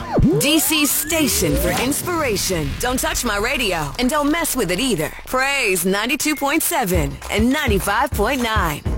DC's station for inspiration. Don't touch my radio and don't mess with it either. Praise 92.7 and 95.9.